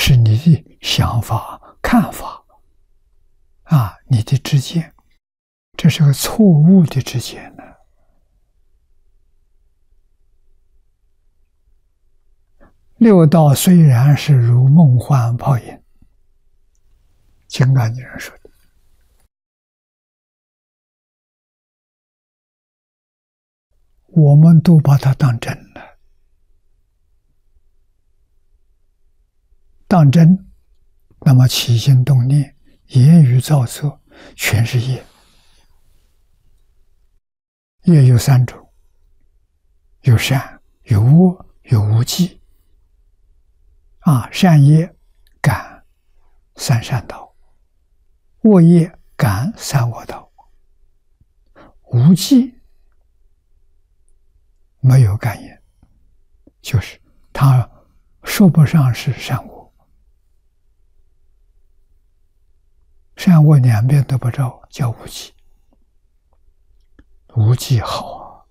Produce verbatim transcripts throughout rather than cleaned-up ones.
是你的想法、看法啊，你的知见，这是个错误的知见呢。六道虽然是如梦幻泡影，金刚经上说的，我们都把它当真了。当真，那么起心动念、言语造作，全是业。业有三种，有善、有恶、有无记。啊，善业感三善道，恶业感三恶道，无记没有感言，就是他说不上是善恶，善恶两边都不着，叫无记。无记好啊，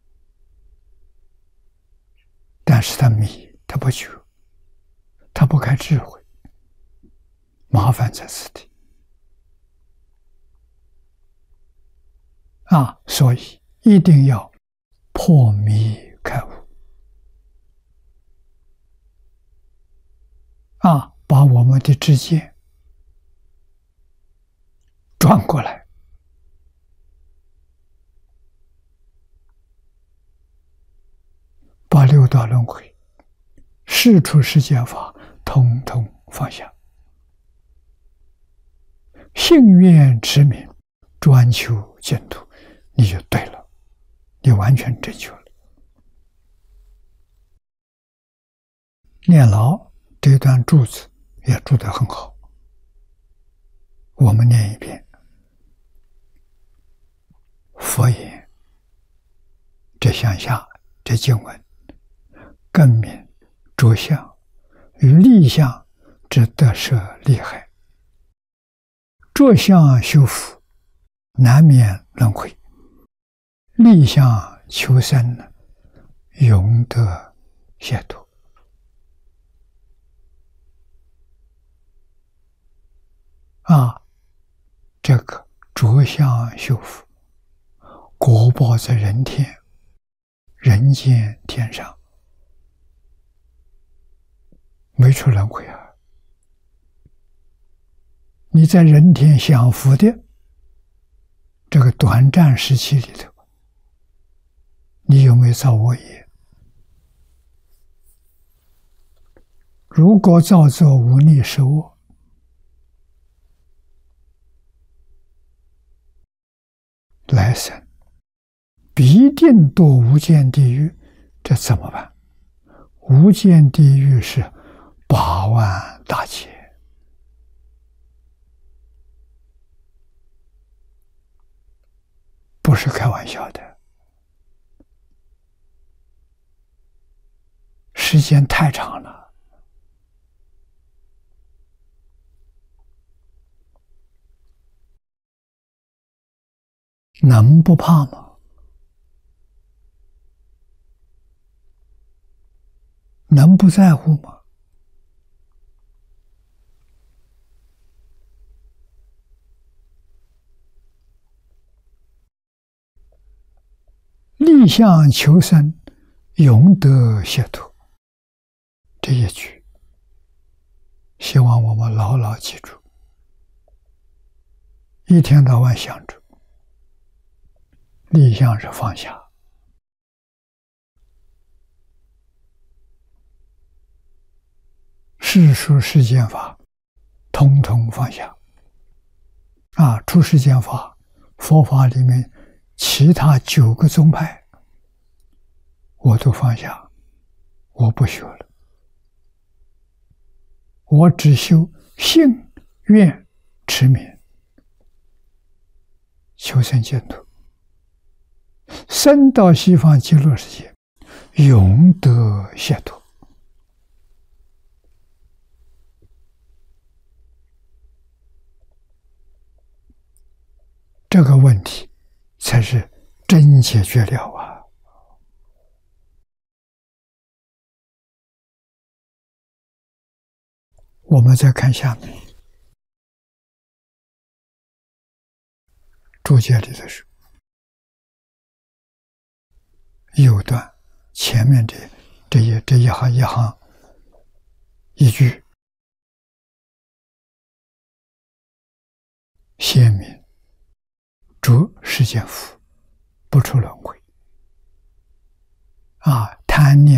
但是他迷，他不觉，他不开智慧，麻烦在此地啊！所以一定要破迷开悟啊！把我们的知见转过来，把六道轮回、世出世间法统统放下，信愿持名，专求净土，你就对了，你完全正确了。念老这段注子也注得很好，我们念一遍。佛言：这向下这经文，更名着相与立相之得舍利害。着相修福，难免轮回；立相求生，永得解脱。啊，这个着相修福，果报在人天、人间天上，没出轮回啊！你在人天享福的这个短暂时期里头，你有没有造恶业？如果造作无逆十恶，来生必定堕无间地狱，这怎么办？无间地狱是八万大劫，不是开玩笑的，时间太长了。能不怕吗？能不在乎吗？立相求生，永得解脱。这一句，希望我们牢牢记住，一天到晚想着。立相是放下，世出世间法统统放下啊！出世间法，佛法里面其他九个宗派我都放下，我不学了，我只修信愿持名，求生净土，生到西方极乐世界，永得解脱。这个问题才是真解决了啊！ 我们再看下面注解里的是右段前面这这一这一行一行一句，先明着世间福，不出轮回。啊，贪念